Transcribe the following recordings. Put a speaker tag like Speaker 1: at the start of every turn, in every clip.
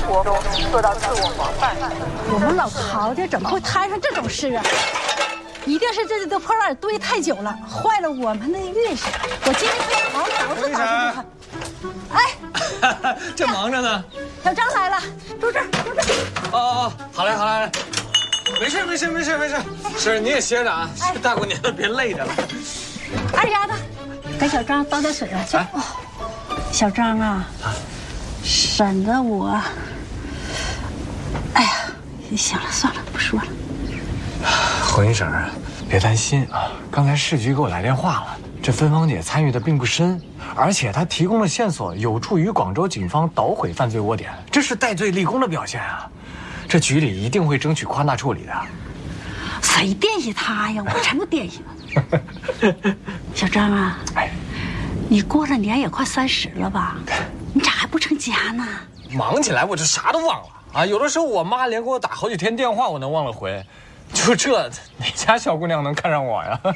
Speaker 1: 活中做到自我防范。
Speaker 2: 我们老陶家怎么会摊上这种事啊？一定是这个破烂堆太久了，坏了我们的运势。我今天非好好捯饬捯饬。哎，
Speaker 3: 正忙着呢。
Speaker 2: 小张来了，住这儿，住这儿。
Speaker 3: 哦，好嘞，好嘞。没事。是你也歇着啊，大过年的别累着了。
Speaker 2: 二丫子，给小张倒点水啊，去。哦，小张啊，省得我。哎呀，行了，算了，不说了。
Speaker 4: 红衣婶儿，别担心啊，刚才市局给我来电话了，这芬芳姐参与的并不深，而且她提供的线索有助于广州警方捣毁犯罪窝点，这是戴罪立功的表现啊！这局里一定会争取夸大处理的。
Speaker 2: 谁惦记他呀？我才不惦记呢。小张啊，哎，你过了年也快30了吧？你咋还不成家呢？
Speaker 4: 忙起来我就啥都忘了啊！有的时候我妈连给我打好几天电话，我能忘了回。就这，哪家小姑娘能看上我呀？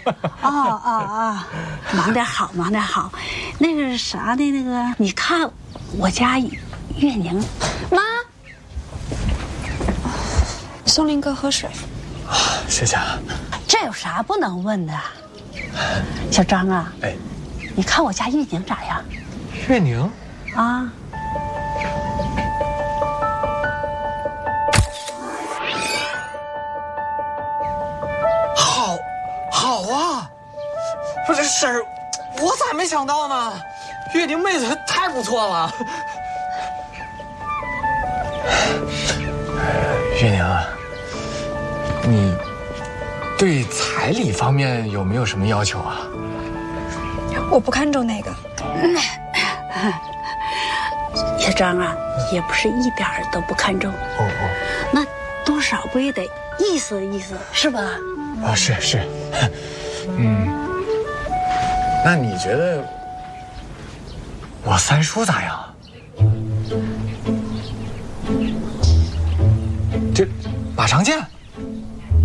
Speaker 2: 忙点好，忙点好。那个啥的，那个你看我家月宁，
Speaker 5: 妈，送林哥喝水。
Speaker 4: 谢谢啊。
Speaker 2: 这有啥不能问的？小张啊，
Speaker 4: 哎，
Speaker 2: 你看我家月宁咋样？
Speaker 4: 月宁
Speaker 2: 啊。
Speaker 4: 好啊！不是婶儿，我咋没想到呢？月宁妹子太不错了。月宁啊，你对彩礼方面有没有什么要求啊？
Speaker 5: 我不看重那个。
Speaker 2: 小张啊，也不是一点儿都不看重。那多少不也得意思意思，是吧？
Speaker 4: 啊，是，那你觉得我三叔咋样？这马长剑。